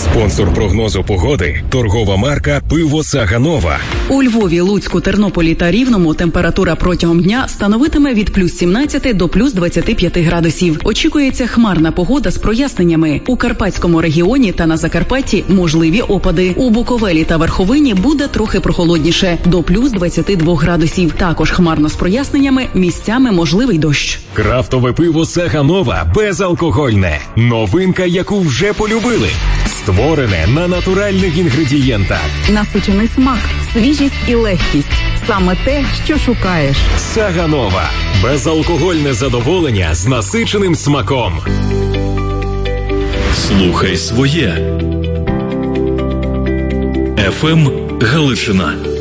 Спонсор прогнозу погоди – торгова марка «Пиво Саганова». У Львові, Луцьку, Тернополі та Рівному температура протягом дня становитиме від плюс 17 до плюс 25 градусів. Очікується хмарна погода з проясненнями. У Карпатському регіоні та на Закарпатті можливі опади. У Буковелі та Верховині буде трохи прохолодніше – до плюс 22 градусів. Також хмарно з проясненнями, місцями можливий дощ. Крафтове пиво Саганова безалкогольне. Новинка, яку вже полюбили. Створене на натуральних інгредієнтах. Насичений смак, свіжість і легкість. Саме те, що шукаєш. Саганова. Безалкогольне задоволення з насиченим смаком. Слухай своє. ФМ Галичина.